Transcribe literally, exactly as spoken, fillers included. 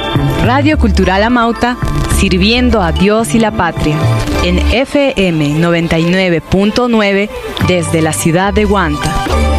Radio Cultural Amauta, sirviendo a Dios y la patria, en F M noventa y nueve punto nueve desde la ciudad de Huanta.